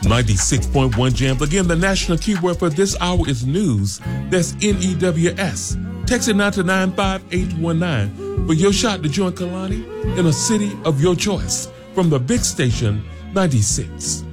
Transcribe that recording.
96.1 Jams. Again, the national keyword for this hour is news. That's NEWS. Text it now to 95819 for your shot to join Kalani in a city of your choice from the big station 96.